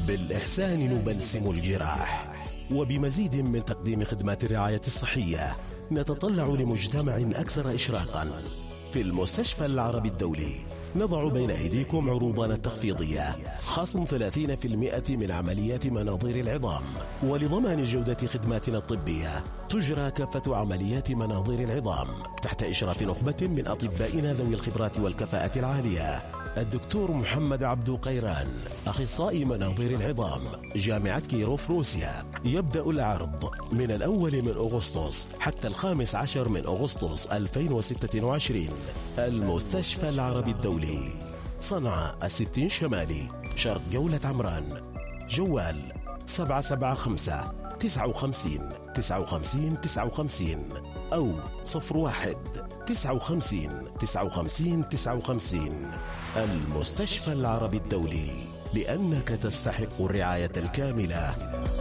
بالإحسان نبلسم الجراح. وبمزيد من تقديم خدمات الرعاية الصحية نتطلع لمجتمع أكثر إشراقا. في المستشفى العربي الدولي نضع بين أيديكم عروضنا التخفيضية، خصم 30% من عمليات مناظير العظام. ولضمان جودة خدماتنا الطبية تجرى كافة عمليات مناظير العظام تحت إشراف نخبة من أطبائنا ذوي الخبرات والكفاءة العالية. الدكتور محمد عبدو قيران، أخصائي مناظير العظام، جامعة كيروف روسيا. يبدأ العرض من 1 من أغسطس حتى 15 من أغسطس 2026. المستشفى العربي الدولي، صنعاء 60 شمالي، شرق جولة عمران. جوال 775 59 59 59 أو 01 59 59 59. المستشفى العربي الدولي، لأنك تستحق الرعاية الكاملة.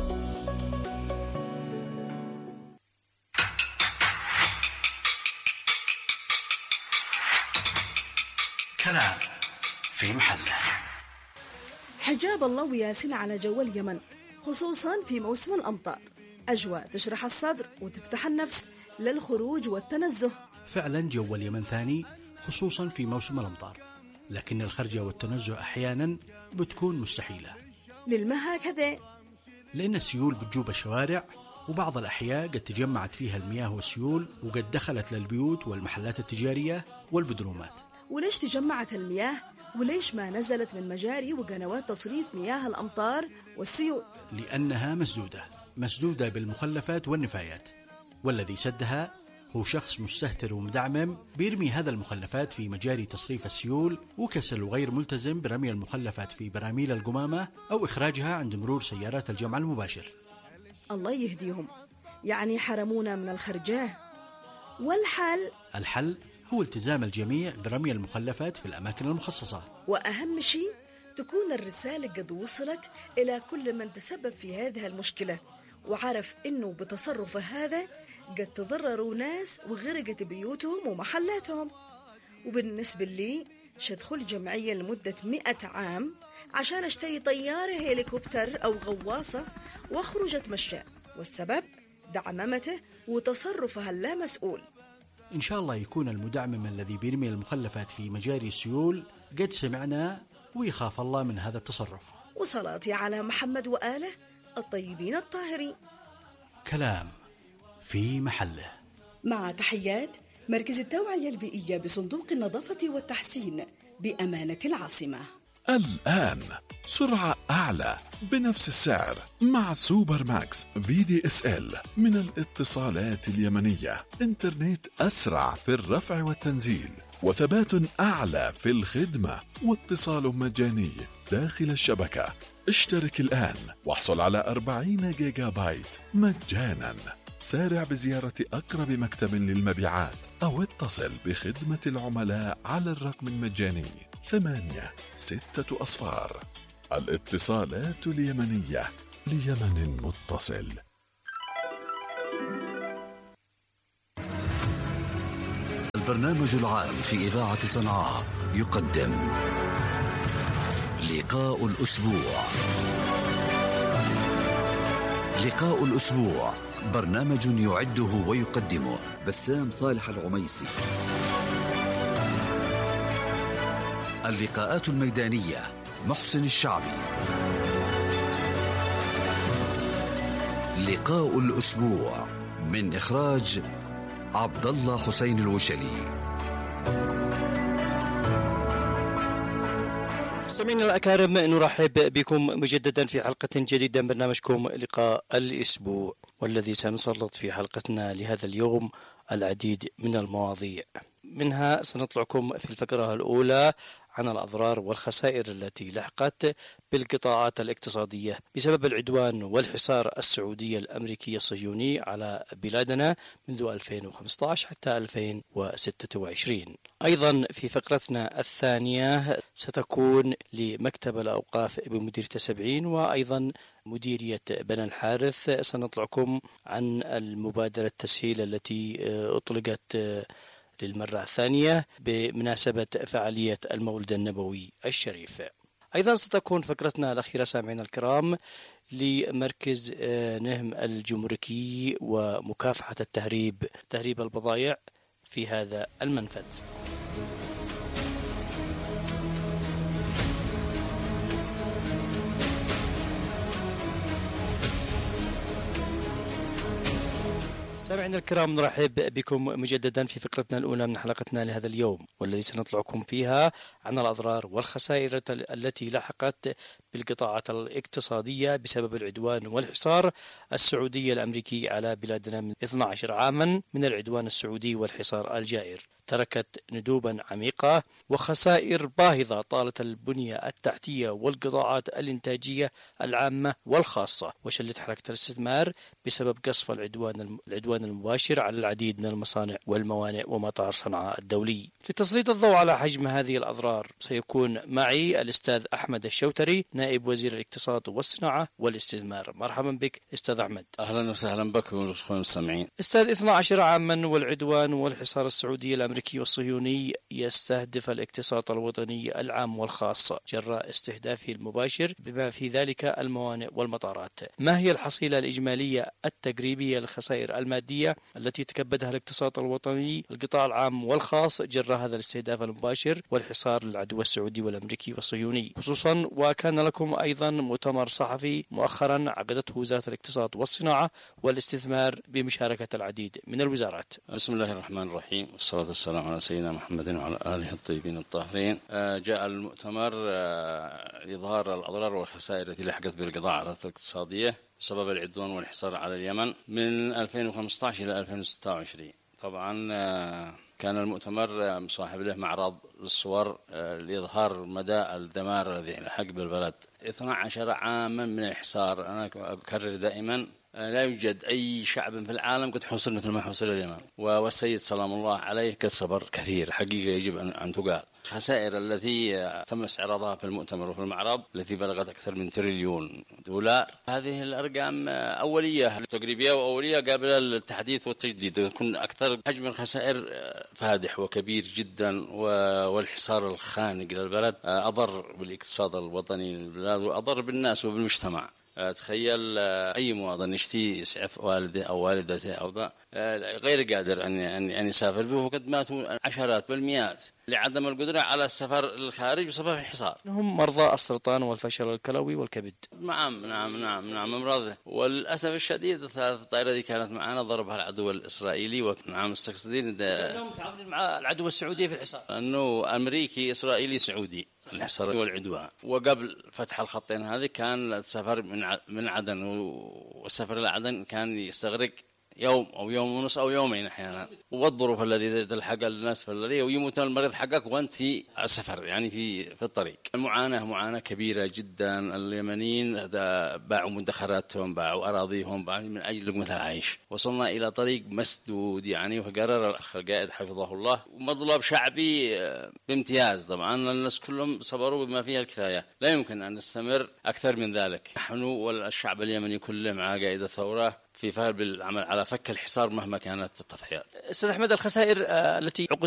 كلام في محله. حجاب الله وياسين على جو اليمن، خصوصا في موسم الأمطار. أجواء تشرح الصدر وتفتح النفس للخروج والتنزه. فعلا جو اليمن ثاني، خصوصا في موسم الأمطار، لكن الخرجة والتنزه أحيانا بتكون مستحيلة. للما هكذا؟ لأن السيول بتجوب الشوارع، وبعض الأحياء قد تجمعت فيها المياه والسيول وقد دخلت للبيوت والمحلات التجارية والبدرومات. وليش تجمعت المياه؟ وليش ما نزلت من مجاري وقنوات تصريف مياه الأمطار والسيول؟ لأنها مسدودة بالمخلفات والنفايات، والذي سدها هو شخص مستهتر ومدعمم بيرمي هذا المخلفات في مجاري تصريف السيول، وكسل وغير ملتزم برمي المخلفات في براميل القمامة أو إخراجها عند مرور سيارات الجمع المباشر. الله يهديهم، يعني حرمونا من الخرجاه. والحل؟ الحل هو التزام الجميع برمي المخلفات في الأماكن المخصصة. وأهم شيء تكون الرسالة قد وصلت إلى كل من تسبب في هذه المشكلة وعرف إنه بتصرف هذا قد تضرروا ناس وغرقت بيوتهم ومحلاتهم. وبالنسبة لي شدخل جمعية لمدة 100 عام عشان اشتري طيارة هليكوبتر أو غواصة واخرج اتمشى، والسبب دعممته وتصرفها اللامسؤول. إن شاء الله يكون المدعمم الذي بيرمي المخلفات في مجاري السيول قد سمعنا ويخاف الله من هذا التصرف. وصلاتي على محمد وآله الطيبين الطاهرين. كلام في محله. مع تحيات مركز التوعية البيئية بصندوق النظافة والتحسين بأمانة العاصمة. الآن سرعة أعلى بنفس السعر مع سوبر ماكس VDSL من الاتصالات اليمنية. إنترنت أسرع في الرفع والتنزيل، وثبات أعلى في الخدمة، واتصال مجاني داخل الشبكة. اشترك الآن واحصل على 40 جيجا بايت مجانا. سارع بزيارة أقرب مكتب للمبيعات أو اتصل بخدمة العملاء على الرقم المجاني 86. الاتصالات اليمنية ليمن متصل. البرنامج العام في إذاعة صنعاء يقدم لقاء الأسبوع. لقاء الأسبوع برنامج يعده ويقدمه بسام صالح العميسي. اللقاءات الميدانية محسن الشعبي. لقاء الأسبوع من إخراج عبد الله حسين الوشلي. مستمعينا الأكارم، نرحب بكم مجددا في حلقة جديدة من برنامجكم لقاء الأسبوع، والذي سنسلط في حلقتنا لهذا اليوم العديد من المواضيع. منها سنطلعكم في الفقرة الأولى عن الأضرار والخسائر التي لحقت بالقطاعات الاقتصادية بسبب العدوان والحصار السعودي الأمريكي الصهيوني على بلادنا منذ 2015 حتى 2026. أيضا في فقرتنا الثانية ستكون لمكتب الأوقاف بمديرية 70 وأيضا مديرية بني الحارث. سنطلعكم عن المبادرة التسهيل التي أطلقت للمرة الثانية بمناسبة فعالية المولد النبوي الشريف. أيضا ستكون فقرتنا الأخيرة سامعينا الكرام لمركز نهم الجمركي ومكافحة تهريب البضائع في هذا المنفذ. سامعينا الكرام، نرحب بكم مجددا في فقرتنا الأولى من حلقتنا لهذا اليوم، والذي سنطلعكم فيها عن الأضرار والخسائر التي لاحقت بالقطاعات الاقتصادية بسبب العدوان والحصار السعودي الأمريكي على بلادنا من 12 عاما من العدوان السعودي والحصار الجائر. تركت ندوبا عميقة وخسائر باهظة طالت البنية التحتية والقطاعات الإنتاجية العامة والخاصة، وشلت حركة الاستثمار بسبب قصف العدوان المباشر على العديد من المصانع والموانئ ومطار صنعاء الدولي. لتسليط الضوء على حجم هذه الأضرار سيكون معي الأستاذ أحمد الشوتري، نائب وزير الاقتصاد والصناعة والاستثمار. مرحبا بك أستاذ أحمد. أهلا وسهلا بك والمستمعين. أستاذ، 12 عاما والعدوان والحصار السعودي الأمريكي والصهيوني يستهدف الاقتصاد الوطني العام والخاص جراء استهدافه المباشر بما في ذلك الموانئ والمطارات. ما هي الحصيلة الإجمالية التقريبية للخسائر المادية التي تكبدها الاقتصاد الوطني القطاع العام والخاص جراء هذا الاستهداف المباشر والحصار للعدو السعودي والأمريكي والصهيوني خصوصا؟ وكان لكم أيضا مؤتمر صحفي مؤخرا عقدته وزارة الاقتصاد والصناعة والاستثمار بمشاركة العديد من الوزارات. بسم الله الرحمن الرحيم، والصلاة والسلام على سيدنا محمد وعلى آله الطيبين الطاهرين. جاء المؤتمر لإظهار الأضرار والخسائر التي لحقت بالقطاع الاقتصادية بسبب العدوان والحصار على اليمن من 2015 إلى 2026. طبعا كان المؤتمر مصاحب له معرض للصور لإظهار مدى الدمار الذي لحق بالبلد. 12 عاما من الحصار. أنا أكرر دائما لا يوجد أي شعب في العالم قد حصل مثل ما حصل اليمن، والسيد سلام الله عليه قد صبر كثير حقيقة يجب أن تقال. الخسائر التي تم استعراضها في المؤتمر وفي المعرض التي بلغت أكثر من تريليون دولار، هذه الأرقام أولية تقريبية وأولية قابلة للتحديث والتجديد. يكون أكثر حجم الخسائر فادح وكبير جدا، والحصار الخانق للبلد أضر بالاقتصاد الوطني للبلاد وأضر بالناس وبالمجتمع. تخيل أي مواطن يشتي يسعف والده أو والدته أو ذا غير قادر أن يسافر به، وقد ماتوا عشرات بالمئات لعدم القدرة على السفر للخارج بسبب الحصار. هم مرضى السرطان والفشل الكلوي والكبد. نعم أمراض. وللأسف الشديد الطائرة دي كانت معنا ضربها العدو الإسرائيلي، ونعم مستقصدين أنهم متعاونين مع العدو السعودي في الحصار. أنه أمريكي إسرائيلي سعودي الحصار والعدوان. وقبل فتح الخطين هذه كان السفر من عدن، والسفر إلى عدن كان يستغرق يوم أو يوم ونص أو يومين أحيانا، والظروف التي تلحق الناس في الذي ويموت المريض حقك وأنت في السفر يعني في الطريق. معاناة كبيرة جدا. اليمنيين باعوا مدخراتهم، باعوا أراضيهم، باعوا من أجل لقمة العيش. وصلنا إلى طريق مسدود يعني، فقرر الأخ القائد حفظه الله ومطلب شعبي بامتياز. طبعا الناس كلهم صبروا بما فيها الكفاية، لا يمكن أن نستمر أكثر من ذلك. نحن والشعب اليمني كله مع قائد الثورة في فعل بالعمل على فك الحصار مهما كانت التضحيات. أستاذ أحمد، الخسائر التي